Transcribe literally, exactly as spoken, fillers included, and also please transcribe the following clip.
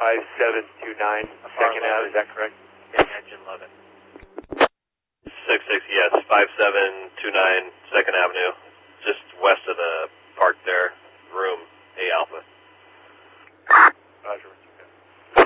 five seven two nine Second Avenue, is that correct? Yeah, engine eleven. six six, yes, five seven two nine Second Avenue, just west of the park there.